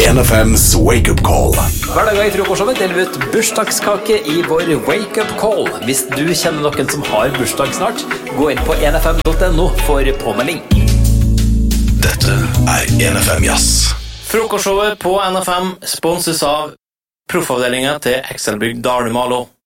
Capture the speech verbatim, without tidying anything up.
N F M's Wake Up Call. Hver dag i frokostshowet deler vi ut bursdagskake i vår Wake Up Call. Hvis du kjenner noen som har bursdag snart, gå inn på n f m punktum n o for påmelding. Dette er N F M Jazz. Frokostshowet på N F M sponses av proffavdelingen til Excelbygg Dalmalo.